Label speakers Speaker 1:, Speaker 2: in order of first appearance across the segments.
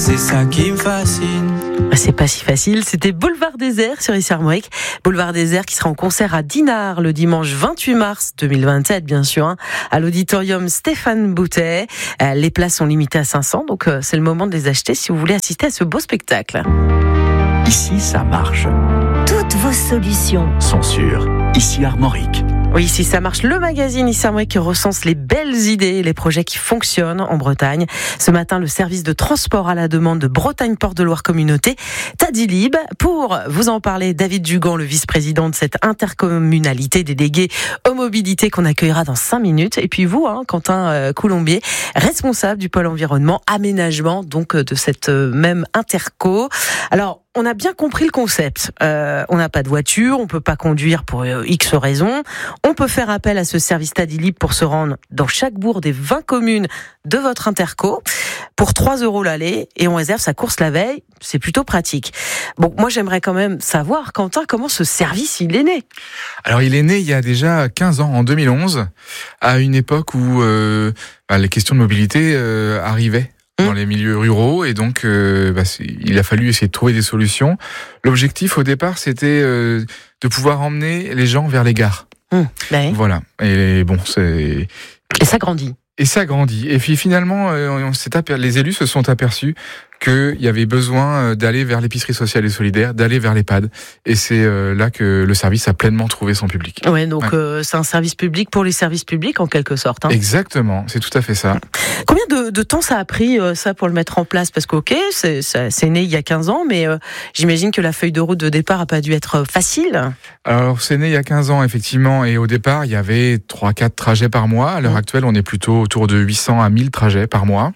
Speaker 1: C'est ça qui me fascine.
Speaker 2: C'est pas si facile, c'était Boulevard Désert sur Ici Armorique. Boulevard Désert qui sera en concert à Dinard le dimanche 28 mars 2027, bien sûr, à l'auditorium Stéphane Boutet. Les places sont limitées à 500, donc c'est le moment de les acheter si vous voulez assister à ce beau spectacle.
Speaker 3: Ici, ça marche.
Speaker 4: Toutes vos solutions
Speaker 3: Sont sûres. Ici Armorique.
Speaker 2: Oui, Ici ça marche, le magazine Ici Armorique qui recense les belles idées et les projets qui fonctionnent en Bretagne. Ce matin, le service de transport à la demande de Bretagne Port de Loire Communauté, Tadilib. Pour vous en parler, David Dugan, le vice-président de cette intercommunalité déléguée aux mobilités qu'on accueillera dans 5 minutes. Et puis vous, Quentin Coulombier, responsable du pôle environnement, aménagement, donc de cette même interco. Alors, on a bien compris le concept. On n'a pas de voiture, on peut pas conduire pour X raisons. On peut faire appel à ce service Tadilib pour se rendre dans chaque bourg des 20 communes de votre interco pour 3 € l'aller et on réserve sa course la veille. C'est plutôt pratique. Bon, moi j'aimerais quand même savoir, Quentin, comment ce service il est né.
Speaker 5: Alors il est né il y a déjà 15 ans, en 2011, à une époque où les questions de mobilité arrivaient dans les milieux ruraux et donc il a fallu essayer de trouver des solutions. L'objectif au départ c'était de pouvoir emmener les gens vers les gares.
Speaker 2: Ben.
Speaker 5: Voilà. Et bon, c'est...
Speaker 2: Et ça grandit.
Speaker 5: Et ça grandit. Et puis finalement, les élus se sont aperçus qu'il y avait besoin d'aller vers l'épicerie sociale et solidaire, d'aller vers l'EHPAD. Et c'est là que le service a pleinement trouvé son public.
Speaker 2: Ouais, donc c'est un service public pour les services publics en quelque sorte.
Speaker 5: Exactement, c'est tout à fait ça.
Speaker 2: Combien de temps ça a pris ça pour le mettre en place ? Parce que c'est né il y a 15 ans, mais j'imagine que la feuille de route de départ n'a pas dû être facile.
Speaker 5: Alors c'est né il y a 15 ans effectivement, et au départ il y avait 3-4 trajets par mois. À l'heure actuelle on est plutôt autour de 800 à 1000 trajets par mois.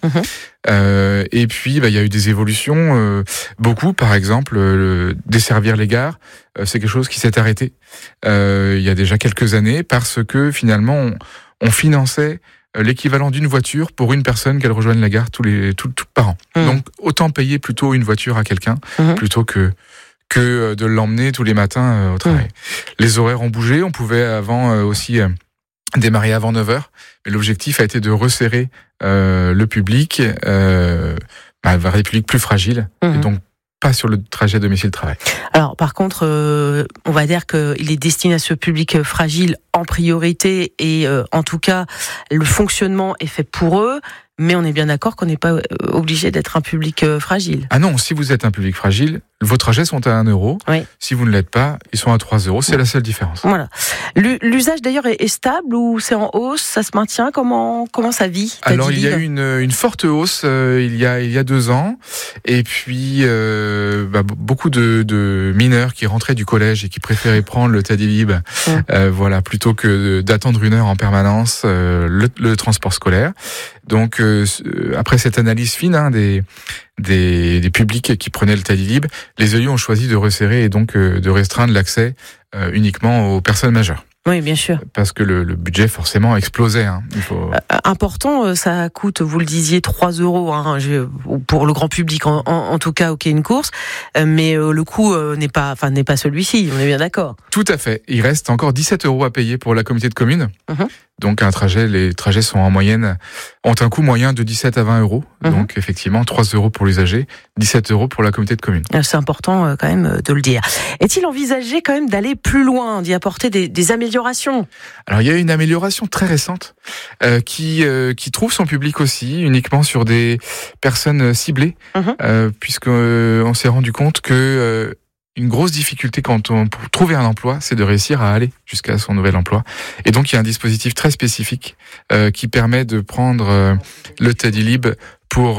Speaker 5: Et puis il y a eu des évolutions, beaucoup par exemple desservir les gares, c'est quelque chose qui s'est arrêté il y a déjà quelques années parce que finalement on finançait l'équivalent d'une voiture pour une personne qu'elle rejoigne la gare tout par an. Donc autant payer plutôt une voiture à quelqu'un plutôt que de l'emmener tous les matins au travail. Les horaires ont bougé, on pouvait avant aussi démarrer avant 9h, mais l'objectif a été de resserrer le public vers des publics plus fragiles, et donc pas sur le trajet domicile-travail.
Speaker 2: Alors par contre, on va dire qu'il est destiné à ce public fragile en priorité, et en tout cas, le fonctionnement est fait pour eux, mais on est bien d'accord qu'on n'est pas obligé d'être un public fragile.
Speaker 5: Ah non, si vous êtes un public fragile, vos trajets sont à 1 €. Oui. Si vous ne l'êtes pas, ils sont à 3 €. C'est la seule différence.
Speaker 2: Voilà. L'usage d'ailleurs est stable ou c'est en hausse? Ça se maintient? Comment ça vit?
Speaker 5: Alors il y a eu une forte hausse il y a 2 ans. Et puis beaucoup de mineurs qui rentraient du collège et qui préféraient prendre le Tadilib plutôt que d'attendre 1 heure en permanence le transport scolaire. Donc après cette analyse fine des publics qui prenaient le Tadilib, les élus ont choisi de resserrer et donc de restreindre l'accès uniquement aux personnes majeures.
Speaker 2: Oui, bien sûr.
Speaker 5: Parce que le budget forcément explosait.
Speaker 2: Important, ça coûte, vous le disiez, 3 € pour le grand public, en tout cas, une course. Mais le coût n'est pas celui-ci. On est bien d'accord. Tout
Speaker 5: à fait. Il reste encore 17 € à payer pour la communauté de communes. Donc les trajets sont ont un coût moyen de 17 à 20 €. Donc effectivement 3 € pour l'usager, 17 € pour la communauté de communes. C'est
Speaker 2: important quand même de le dire. Est-il envisagé quand même d'aller plus loin, d'y apporter des améliorations ?
Speaker 5: Alors il y a une amélioration très récente qui trouve son public aussi uniquement sur des personnes ciblées, puisqu'on s'est rendu compte que une grosse difficulté pour trouver un emploi, c'est de réussir à aller jusqu'à son nouvel emploi. Et donc, il y a un dispositif très spécifique qui permet de prendre le Tadilib pour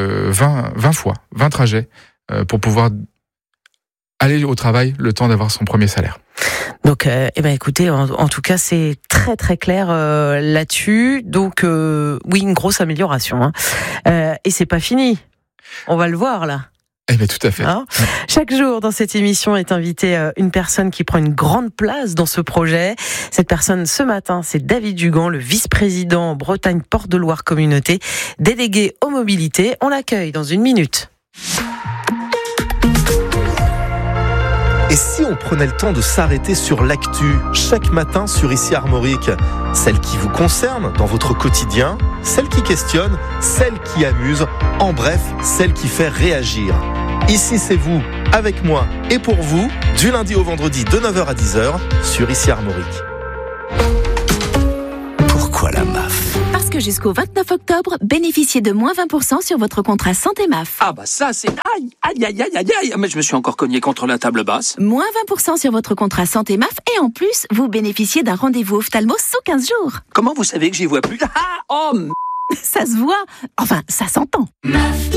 Speaker 5: 20 trajets pour pouvoir aller au travail le temps d'avoir son premier salaire.
Speaker 2: Donc, écoutez, en tout cas, c'est très très clair là-dessus. Donc, oui, une grosse amélioration. Et c'est pas fini. On va le voir là.
Speaker 5: Eh bien, tout à fait.
Speaker 2: Chaque jour dans cette émission est invitée une personne qui prend une grande place dans ce projet. Cette personne, ce matin, c'est David Dugan, le vice-président Bretagne Port de Loire Communauté, délégué aux mobilités. On l'accueille dans 1 minute.
Speaker 6: Et si on prenait le temps de s'arrêter sur l'actu chaque matin sur Ici Armorique, celle qui vous concerne dans votre quotidien, celle qui questionne, celle qui amuse, en bref, celle qui fait réagir. Ici c'est vous, avec moi et pour vous, du lundi au vendredi de 9h à 10h sur Ici Armorique.
Speaker 3: Pourquoi la MAF?
Speaker 4: Parce que jusqu'au 29 octobre, bénéficiez de moins 20% sur votre contrat santé MAF.
Speaker 1: Ah bah ça c'est... Aïe. Mais je me suis encore cogné contre la table basse.
Speaker 4: Moins 20% sur votre contrat santé MAF et en plus, vous bénéficiez d'un rendez-vous ophtalmo sous 15 jours.
Speaker 1: Comment vous savez que j'y vois plus?
Speaker 4: Ça se voit. Enfin, ça s'entend.
Speaker 7: MAF.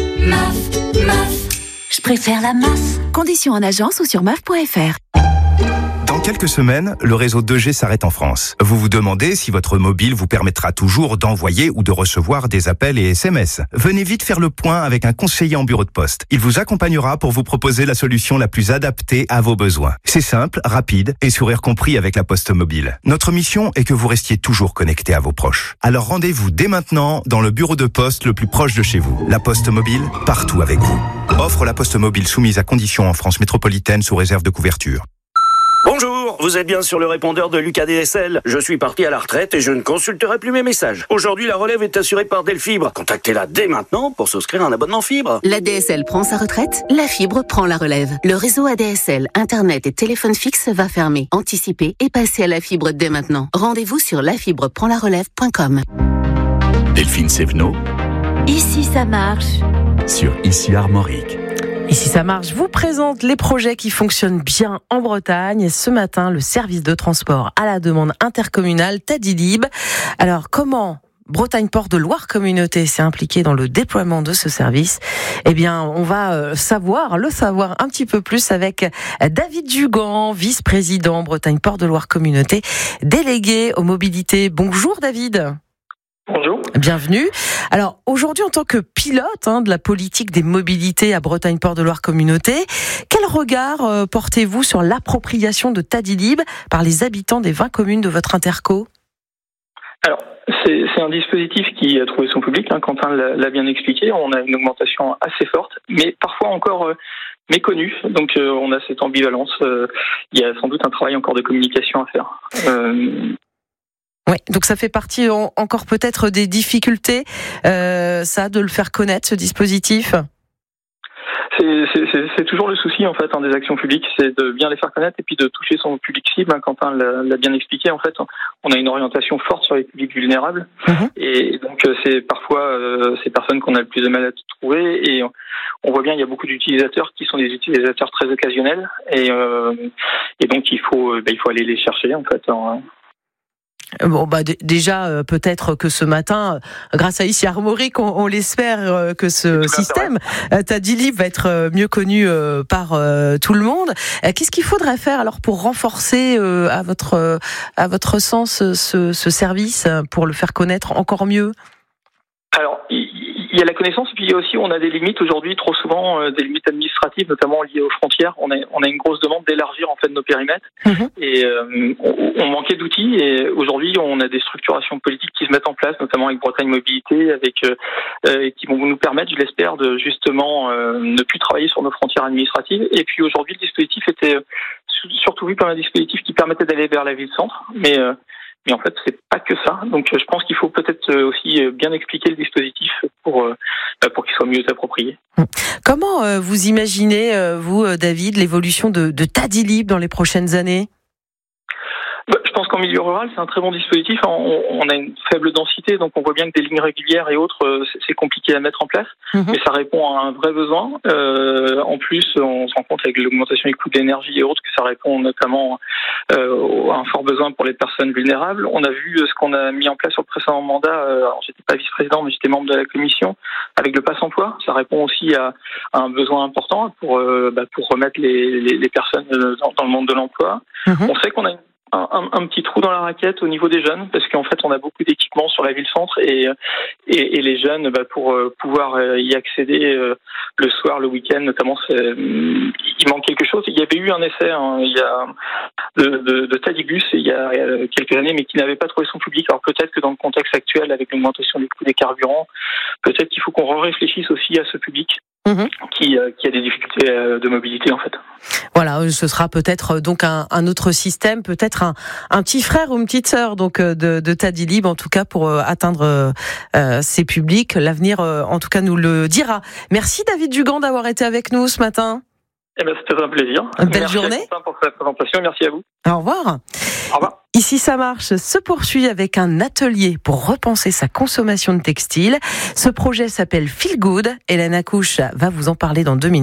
Speaker 7: Je préfère la MAF.
Speaker 4: Conditions en agence ou sur maf.fr.
Speaker 8: Dans quelques semaines, le réseau 2G s'arrête en France. Vous vous demandez si votre mobile vous permettra toujours d'envoyer ou de recevoir des appels et SMS. Venez vite faire le point avec un conseiller en bureau de poste. Il vous accompagnera pour vous proposer la solution la plus adaptée à vos besoins. C'est simple, rapide et sourire compris avec la Poste Mobile. Notre mission est que vous restiez toujours connecté à vos proches. Alors rendez-vous dès maintenant dans le bureau de poste le plus proche de chez vous. La Poste Mobile, partout avec vous. Offre la Poste Mobile soumise à conditions en France métropolitaine sous réserve de couverture.
Speaker 9: Bonjour, vous êtes bien sur le répondeur de Lucas DSL. Je suis parti à la retraite et je ne consulterai plus mes messages. Aujourd'hui, la relève est assurée par Delfibre. Contactez-la dès maintenant pour souscrire un abonnement fibre.
Speaker 10: La DSL prend sa retraite, la fibre prend la relève. Le réseau ADSL, Internet et téléphone fixe va fermer. Anticipez et passez à la fibre dès maintenant. Rendez-vous sur lafibreprendlarelève.com.
Speaker 3: Delphine Sévenot
Speaker 4: Ici, ça marche.
Speaker 3: sur Ici Armorique.
Speaker 2: Ici ça marche, vous présente les projets qui fonctionnent bien en Bretagne. Et ce matin, le service de transport à la demande intercommunale Tadilib. Alors comment Bretagne Port de Loire Communauté s'est impliqué dans le déploiement de ce service? Eh bien, on va savoir un petit peu plus avec David Dugan, vice-président Bretagne Port de Loire Communauté, délégué aux mobilités. Bonjour David.
Speaker 11: Bonjour.
Speaker 2: Bienvenue. Alors aujourd'hui, en tant que pilote de la politique des mobilités à Bretagne Port de Loire Communauté, quel regard portez-vous sur l'appropriation de Tadilib par les habitants des 20 communes de votre interco?
Speaker 11: Alors, c'est un dispositif qui a trouvé son public, Quentin l'a bien expliqué. On a une augmentation assez forte, mais parfois encore méconnue. Donc on a cette ambivalence. Il y a sans doute un travail encore de communication à faire.
Speaker 2: Oui, donc ça fait partie encore peut-être des difficultés, ça, de le faire connaître, ce dispositif.
Speaker 11: C'est toujours le souci en fait des actions publiques, c'est de bien les faire connaître et puis de toucher son public cible. Quentin l'a bien expliqué. En fait, on a une orientation forte sur les publics vulnérables, et donc c'est parfois ces personnes qu'on a le plus de mal à trouver. Et on voit bien, il y a beaucoup d'utilisateurs qui sont des utilisateurs très occasionnels, et donc il faut aller les chercher en fait.
Speaker 2: Bon, déjà, peut-être que ce matin, grâce à Ici Armorique, on l'espère que ce système Tadilib va être mieux connu par tout le monde. Qu'est-ce qu'il faudrait faire alors pour renforcer, à votre sens, ce service, pour le faire connaître encore mieux? Alors, il y a la connaissance, et puis on a des limites aujourd'hui, trop souvent des limites administratives, notamment liées aux frontières. On a une grosse demande d'élargir en fait nos périmètres, et on manquait d'outils. Et aujourd'hui, on a des structurations politiques qui se mettent en place, notamment avec Bretagne Mobilité, et qui vont nous permettre, je l'espère, de justement ne plus travailler sur nos frontières administratives. Et puis aujourd'hui, le dispositif était surtout vu comme un dispositif qui permettait d'aller vers la ville-centre, mais en fait, c'est pas que ça. Donc, je pense qu'il faut peut-être aussi bien expliquer le dispositif pour qu'il soit mieux approprié. Comment vous imaginez, vous, David, l'évolution de Tadilib dans les prochaines années?
Speaker 11: Je pense qu'en milieu rural, c'est un très bon dispositif. On a une faible densité, donc on voit bien que des lignes régulières et autres, c'est compliqué à mettre en place. Mais ça répond à un vrai besoin. En plus, on se rend compte avec l'augmentation des coûts de l'énergie et autres que ça répond notamment à un fort besoin pour les personnes vulnérables. On a vu ce qu'on a mis en place sur le précédent mandat. Alors, j'étais pas vice-président, mais j'étais membre de la commission avec le pass emploi. Ça répond aussi à un besoin important pour remettre les personnes dans le monde de l'emploi. On sait qu'on a un petit trou dans la raquette au niveau des jeunes, parce qu'en fait on a beaucoup d'équipements sur la ville-centre, et les jeunes, pour pouvoir y accéder le soir, le week-end notamment, il manque quelque chose. Il y avait eu un essai de Tadibus il y a quelques années, mais qui n'avait pas trouvé son public. Alors peut-être que dans le contexte actuel, avec l'augmentation des coûts des carburants, peut-être qu'il faut qu'on réfléchisse aussi à ce public. qui a des difficultés de mobilité en fait.
Speaker 2: Voilà, ce sera peut-être donc un autre système, peut-être un petit frère ou une petite sœur donc de Tadilib, en tout cas pour atteindre ces publics. L'avenir, en tout cas, nous le dira. Merci David Dugan d'avoir été avec nous ce matin.
Speaker 11: Eh ben, c'était un plaisir.
Speaker 2: Belle journée.
Speaker 11: Merci pour cette présentation. Merci à vous.
Speaker 2: Au revoir.
Speaker 11: Au revoir.
Speaker 2: Ici, ça marche se poursuit avec un atelier pour repenser sa consommation de textile. Ce projet s'appelle Feel Good. Hélène Accouche va vous en parler dans 2 minutes.